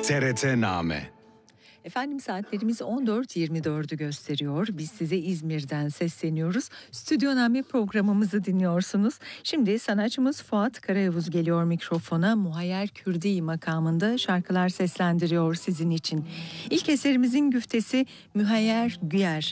TRT-Name. Efendim saatlerimiz 14.24'ü gösteriyor. Biz size İzmir'den sesleniyoruz. Stüdyo Name programımızı dinliyorsunuz. Şimdi sanatçımız Fuat Karayavuz geliyor mikrofona. Muhayyer Kürdi makamında şarkılar seslendiriyor sizin için. İlk eserimizin güftesi Mühayyer Güyer.